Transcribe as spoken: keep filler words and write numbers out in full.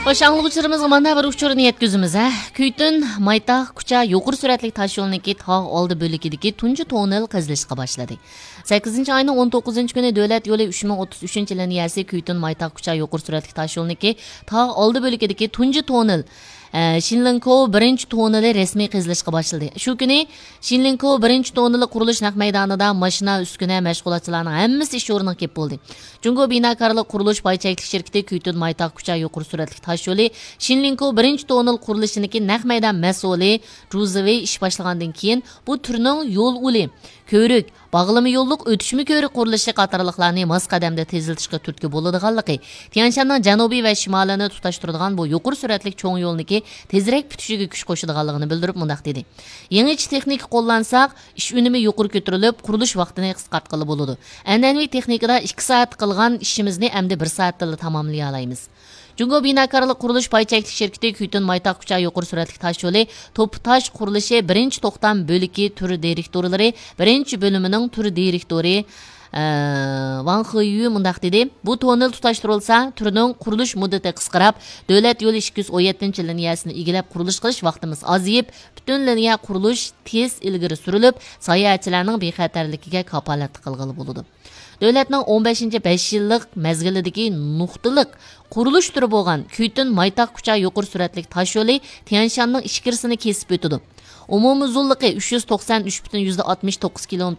Başlangıçlarımızga mana bir uçurni yetkizimiz. Kuytun Maytaq Kucha yuqori suratli tosh yo'lidagi tog' oldi bo'lagidagi tunji tonel qazilishga boshladi. sakkizinchi oyning o'n to'qqizinchi kuni davlat yo'li uch ming o'ttiz uchinchi liniyasi Kuytun Maytaq Kucha yuqori suratli tosh yo'lidagi tog' oldi bo'lagidagi tunji tonel Shinlinko birinchi toneli resmiy qazilishga boshladi. Shu kuni Shinlinko birinchi toneli qurilish naq maydonida mashina uskuna mashg'ulotchilarning hammasi ish o'rniga kelib bo'ldi. Jungo binokorlik qurilish boychaylik shirkati Kuytun Maytaq Kucha yuqori suratli tosh yo'li Shinlinko birinchi tonel qurilishiniki naq maydon mas'uli Juzevey ish boshlagandan keyin bu turning yo'l uli ko'rik bağlama yo'lliq o'tishmi ko'rik qurilishi qatorliqlarni mos qadamda teziltishga turtki bo'ladiganligi Tianshanning janubiy va shimolini tutashtiradigan bu yuqori suratli cho'ng yo'lniki tezroq bitishiga kuch qo'shadiganligini bildirib mundaq dedi. Yangi texnika qo'llansak, ish unumi yuqori ko'tarilib, qurilish vaqtini qisqartqili bo'ladi. An'anaviy texnikada ikki soat qilgan ishimizni endi bir soatda tamomlay olamiz. Jungo binokorlik qurilish boychaylik shirkati Kuytun Maytaq Kucha yuqori suratli tosh yo'li to'p tosh qurilishi birinchi to'xtam bo'liki turi direktorlari birinchi bo'limining turi direktori Wang Heyu mundaq dedi. Bu tonel tutashtirilsa, turning qurilish muddati qisqarib, davlat yo'li ikki yuz o'n yettinchi liniyasini egallab qurilish qilish vaqtimiz ozayib, butun liniya qurilish tez ilgari surilib, sayohatchilarning bexatarligiga kafolat qilg'ili bo'ladi. Davlatning o'n beshinchi besh yillik mezgilidagi nuqtaliq qurilish turi bo'lgan Kuytun Maytaq Kucha yuqori suratli tosh yo'li Tianshanning ichkirisini kesib o'tadi. Umumiy uzunligi uch yuz to'qson uch butun oltmish to'qqiz km